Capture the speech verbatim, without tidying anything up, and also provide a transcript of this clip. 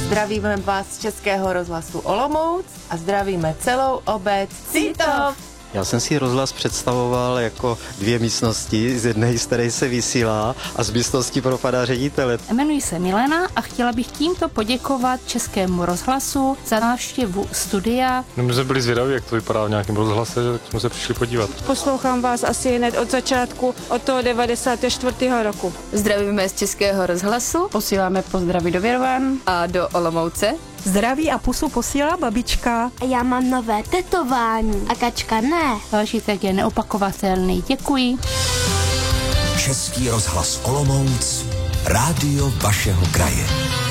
Zdravíme vás z Českého rozhlasu Olomouc a zdravíme celou obec Citov. Já jsem si rozhlas představoval jako dvě místnosti, z jedné, z které se vysílá, a z místnosti pro pana ředitele. Jmenuji se Milena a chtěla bych tímto poděkovat Českému rozhlasu za návštěvu studia. No, my jsme byli zvědaví, jak to vypadá v nějakém rozhlase, tak jsme se přišli podívat. Poslouchám vás asi hned od začátku, od toho devadesátého čtvrtého roku. Zdravíme z Českého rozhlasu. Posíláme pozdravy do Věrovan a do Olomouce. Zdraví a pusu posílá babička. A já mám nové tetování a Kačka ne. Zážitek je neopakovatelný. Děkuji. Český rozhlas Olomouc, rádio vašeho kraje.